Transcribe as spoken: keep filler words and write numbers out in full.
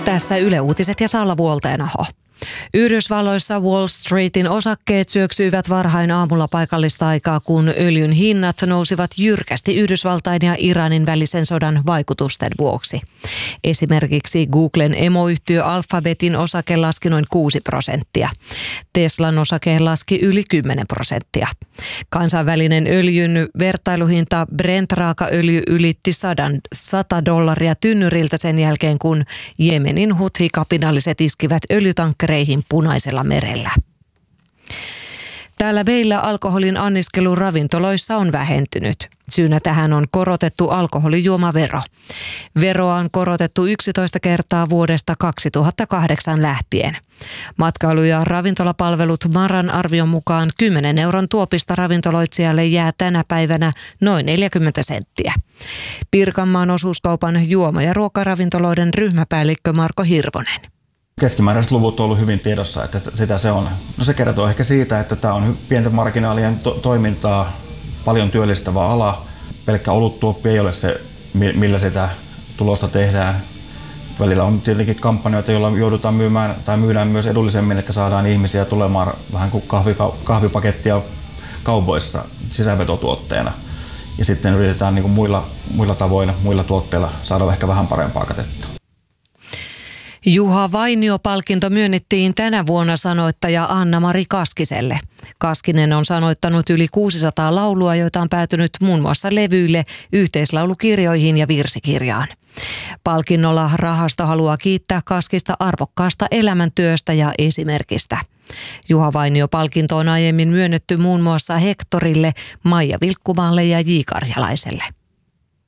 Tässä Yle Uutiset ja Salla Vuolteenaho. Yhdysvalloissa Wall Streetin osakkeet syöksyivät varhain aamulla paikallista aikaa, kun öljyn hinnat nousivat jyrkästi Yhdysvaltain ja Iranin välisen sodan vaikutusten vuoksi. Esimerkiksi Googlen emoyhtiö Alphabetin osake laski noin kuusi prosenttia. Teslan osake laski yli kymmenen prosenttia. Kansainvälinen öljyn vertailuhinta Brent-raakaöljy ylitti sata dollaria tynnyriltä sen jälkeen, kun Jemenin Huthi-kapinalliset iskivät öljytankkereihin Punaisella merellä. Täällä meillä alkoholin anniskelu ravintoloissa on vähentynyt. Syynä tähän on korotettu alkoholijuomavero. Veroa on korotettu yksitoista kertaa vuodesta kaksituhattakahdeksan lähtien. Matkailu- ja ravintolapalvelut Maran arvion mukaan kymmenen euron tuopista ravintoloitsijalle jää tänä päivänä noin neljäkymmentä senttiä. Pirkanmaan osuuskaupan juoma- ja ruokaravintoloiden ryhmäpäällikkö Marko Hirvonen. Keskimääräiset luvut on ollut hyvin tiedossa, että sitä se on. No se kertoo ehkä siitä, että tämä on pienten marginaalien to- toimintaa, paljon työllistävä ala. Pelkkä oluttuoppi ei ole se, millä sitä tulosta tehdään. Välillä on tietenkin kampanjoita, joilla joudutaan myymään tai myydään myös edullisemmin, että saadaan ihmisiä tulemaan vähän kuin kahvi, kahvipakettia kaupoissa sisävetotuotteena. Ja sitten yritetään niin kuin muilla, muilla tavoilla, muilla tuotteilla saada ehkä vähän parempaa katetta. Juha Vainio-palkinto myönnettiin tänä vuonna sanoittaja Anna-Mari Kaskiselle. Kaskinen on sanoittanut yli kuusisataa laulua, joita on päätynyt muun muassa levyille, yhteislaulukirjoihin ja virsikirjaan. Palkinnolla rahasto haluaa kiittää Kaskista arvokkaasta elämäntyöstä ja esimerkistä. Juha Vainio-palkinto on aiemmin myönnetty muun muassa Hektorille, Maija Vilkkumaalle ja J. Karjalaiselle.